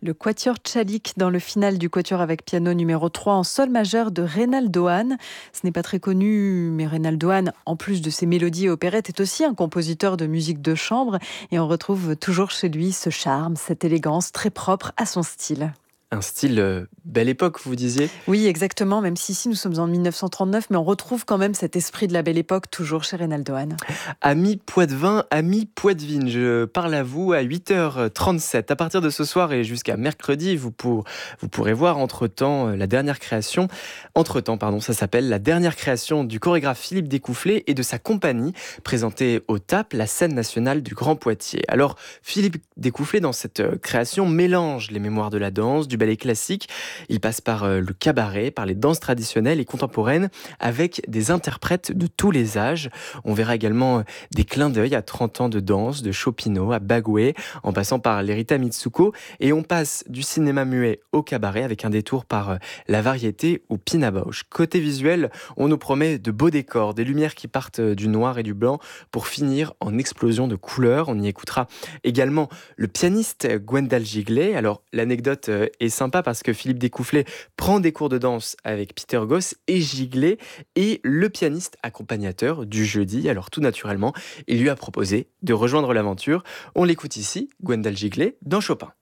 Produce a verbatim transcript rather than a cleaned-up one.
Le quatuor Tchalik dans le final du quatuor avec piano numéro trois en sol majeur de Reynaldo Hahn. Ce n'est pas très connu, mais Reynaldo Hahn, en plus de ses mélodies et opérettes, est aussi un compositeur de musique de chambre. Et on retrouve toujours chez lui ce charme, cette élégance très propre à son style. Un style euh, belle époque, vous disiez. Oui, exactement, même si ici nous sommes en mille neuf cent trente-neuf, mais on retrouve quand même cet esprit de la belle époque toujours chez Reynaldo Hahn. Amis Poitevin, amis Poitevine, je parle à vous à huit heures trente-sept. À partir de ce soir et jusqu'à mercredi, vous, pour, vous pourrez voir entre-temps euh, la dernière création. Entre-temps, pardon, ça s'appelle la dernière création du chorégraphe Philippe Découfflet et de sa compagnie, présentée au T A P, la scène nationale du Grand Poitiers. Alors, Philippe Découfflet, dans cette euh, création, mélange les mémoires de la danse, du ballet classique. Il passe par euh, le cabaret, par les danses traditionnelles et contemporaines, avec des interprètes de tous les âges. On verra également euh, des clins d'œil à trente ans de danse, de Chopino à Bagoué, en passant par l'Erita Mitsuko. Et on passe du cinéma muet au cabaret, avec un détour par euh, la variété ou Pina Bausch. Côté visuel, on nous promet de beaux décors, des lumières qui partent euh, du noir et du blanc pour finir en explosion de couleurs. On y écoutera également le pianiste Gwendal Giglet. Alors, l'anecdote euh, est sympa parce que Philippe Découfflet prend des cours de danse avec Peter Goss et Giglet est le pianiste accompagnateur du jeudi. Alors, tout naturellement, il lui a proposé de rejoindre l'aventure. On l'écoute ici, Gwendal Giglet, dans Chopin.